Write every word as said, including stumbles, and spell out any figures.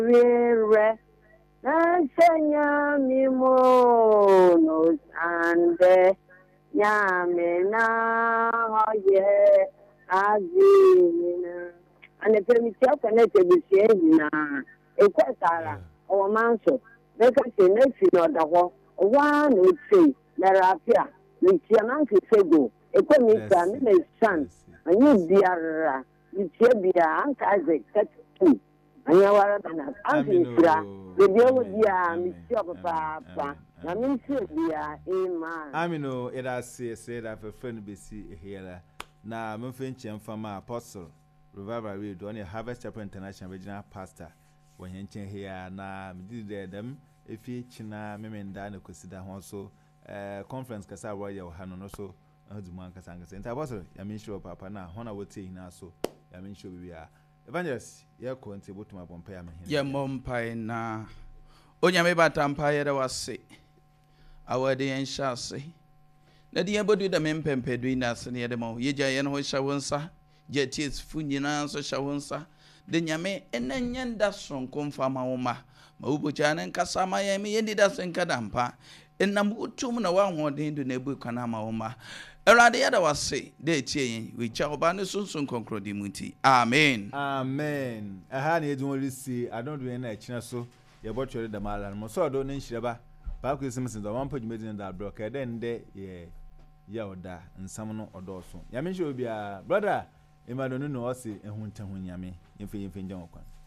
Re Nashanya Mimonos and Yamina Hoye Azina and the Primitia connected with Shena, a Quasara or Manso. Make us say next in order one would say, Narapia, Lichiaman to Sego, a commission, a son, and you dear, Lichia, Uncle Isaac, that's two. Anyawara bana anti sira the dewo dia mi ti papa pa na mi ti dia ima amino it has said that a friend be see here na me fenche mfama apostle revival read on Harvest Chapel International regional pastor when yenche here na me did them if you china me menda na kosida ho so eh conference kasa royal hano no so aduman kasa ngasa enta apostle ya me sure papa na hona wote na so ya me sure bia Evangelist, ye contribute to my pompaya me. Ye mompai na onyame batampa ye da wase. Awade en shase. Na die bodu da mempempedu ina se ne de mo. Ye gya ye no hyawonsa. Je ties fu nyina so hyawonsa. De nyame enenye nda sonko mfa ma wo ma. Ma ubocha ne nkasa ma ye me ye ndida senka dampa. Enam utum na wa hoden do na ebu kana ma wo ma. Erade ya da wase de tie yin we cha oba ne sunsun konkrodi muti. Amen. Amen. Aha na edun olisi I don't do any china so ye botwere da mala no so do ne nhireba ba ko sim sim da one page medin da bro ka de nde ye ya oda nsam no odo so ya me hwe obi a brother Emmanuel no o se ehunta hu nyame yemfe yemfe njan okwan